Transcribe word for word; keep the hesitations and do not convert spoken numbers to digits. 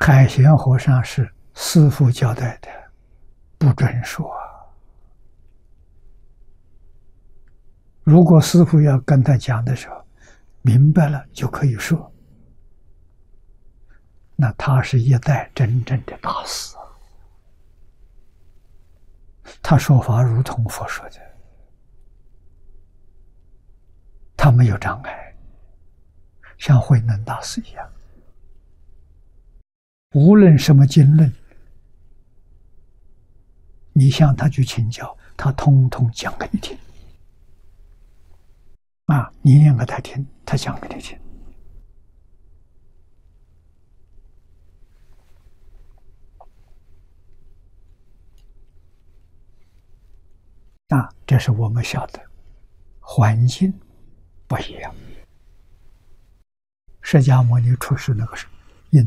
海贤和尚是师父交代的，不准说。如果师父要跟他讲的时候，明白了就可以说，那他是一代真正的大师，他说法如同佛说的，他没有障碍，像慧能大师一样，无论什么经论，你向他去请教，他通通讲给你听。啊，你念给他听，他讲给你听。啊，这是我们晓得，环境不一样。释迦牟尼出世那个时候，